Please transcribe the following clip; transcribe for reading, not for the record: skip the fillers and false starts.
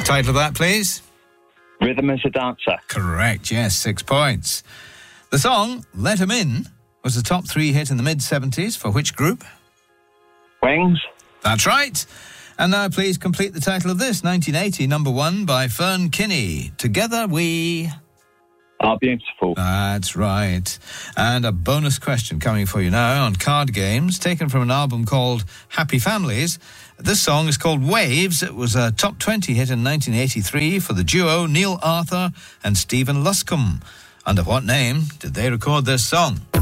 Title of that, please? Rhythm is a Dancer. Correct, yes, 6 points. The song, Let 'Em In, was a top 3 hit in the mid-70s for which group? Wings. That's right. And now please complete the title of this, 1980, number 1 by Fern Kinney. Together we... Are Beautiful. That's right. And a bonus question coming for you now on card games, taken from an album called Happy Families. This song is called Waves. It was a top 20 hit in 1983 for the duo Neil Arthur and Stephen Luscombe. Under what name did they record this song?